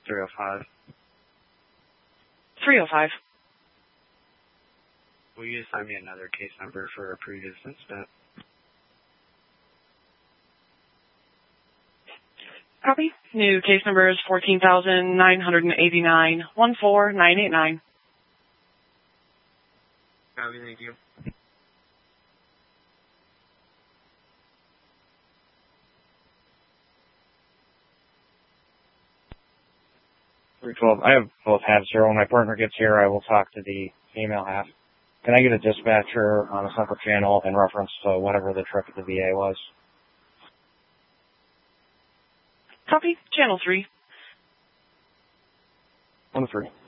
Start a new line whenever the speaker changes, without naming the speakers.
305.
305.
Will you assign me another case number for a previous incident?
Copy. New case number is 14,989, 14989.
Copy, thank you.
312. I have both halves here. When my partner gets here, I will talk to the female half. Can I get a dispatcher on a separate channel in reference to whatever the trip at the VA was?
Copy. Channel 3.
1-3.